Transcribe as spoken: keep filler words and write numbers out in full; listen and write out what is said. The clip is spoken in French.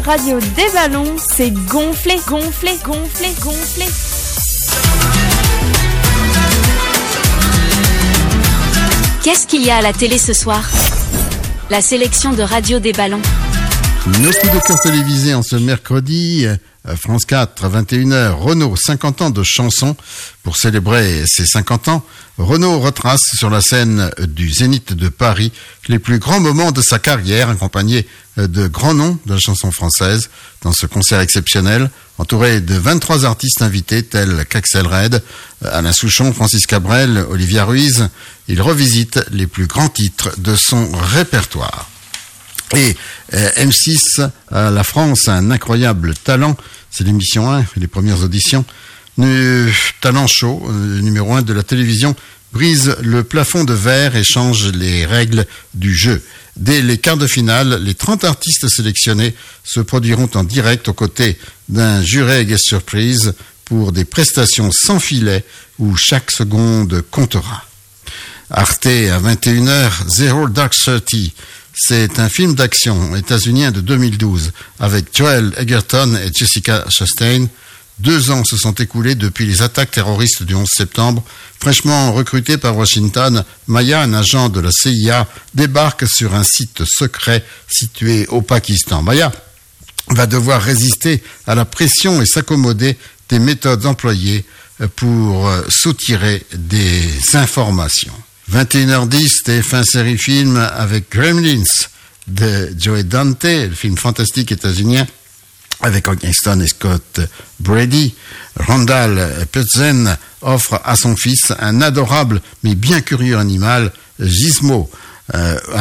radio des ballons, c'est gonflé, gonflé, gonflé, gonflé. Qu'est-ce qu'il y a à la télé ce soir? La sélection de radio des ballons. Nos coups de cœur télévisés en ce mercredi, France quatre, vingt et une heures, Renaud, cinquante ans de chansons. Pour célébrer ses cinquante ans, Renaud retrace sur la scène du Zénith de Paris les plus grands moments de sa carrière, accompagné de grands noms de la chanson française. Dans ce concert exceptionnel, entouré de vingt-trois artistes invités tels qu'Axel Red, Alain Souchon, Francis Cabrel, Olivia Ruiz, il revisite les plus grands titres de son répertoire. Et euh, M six, euh, la France a un incroyable talent. C'est l'émission un, les premières auditions. Le talent show, euh, numéro un de la télévision, brise le plafond de verre et change les règles du jeu. Dès les quarts de finale, les trente artistes sélectionnés se produiront en direct aux côtés d'un jury guest surprise pour des prestations sans filet où chaque seconde comptera. Arte à vingt et une heures, Zero Dark Thirty. C'est un film d'action états-unien de deux mille douze avec Joel Edgerton et Jessica Chastain. Deux ans se sont écoulés depuis les attaques terroristes du onze septembre. Fraîchement recruté par Washington, Maya, un agent de la C I A, débarque sur un site secret situé au Pakistan. Maya va devoir résister à la pression et s'accommoder des méthodes employées pour soutirer des informations. vingt et une heures dix, T F un série film avec Gremlins de Joe Dante, le film fantastique états-unien avec Aniston et Scott Brady. Randall Peterson offre à son fils un adorable mais bien curieux animal, Gizmo, euh,